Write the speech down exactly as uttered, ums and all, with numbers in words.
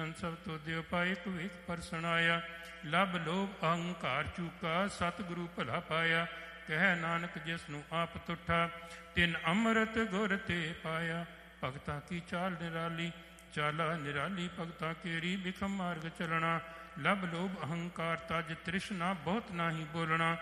ਜਨ ਸਭ ਤੋਂ ਦਿਓ ਪਾਏ ਇੱਕ ਵੇਖ ਪਰਸਣ ਆਇਆ। ਲੱਭ ਲੋਭ ਅਹੰਕਾਰ ਚੂਕਾ ਸਤਿਗੁਰੂ ਭਲਾ ਪਾਇਆ। ਕਹਿ ਨਾਨਕ ਜਿਸ ਨੂੰ ਆਪ ਤੁਠਾ ਤਿਨ ਅੰਮ੍ਰਿਤ ਗੁਰ ਤੇ ਪਾਇਆ। ਭਗਤਾਂ ਕੀ ਚਾਲ ਨਿਰਾਲੀ ਚਾਲਾ ਨਿਰਾਲੀ ਭਗਤਾਂ ਕੇਰੀ ਬਿਖਮ ਮਾਰਗ ਚਲਣਾ। ਲੱਭ ਲੋਭ ਅਹੰਕਾਰ ਤਜ ਤ੍ਰਿਸ਼ਨਾ ਬਹੁਤ ਨਾਹੀ ਬੋਲਣਾ।